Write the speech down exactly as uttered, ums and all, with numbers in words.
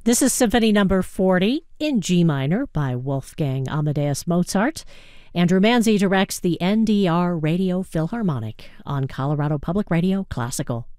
This is Symphony Number forty in G minor by Wolfgang Amadeus Mozart. Andrew Manzi directs the N D R Radio Philharmonic on Colorado Public Radio Classical.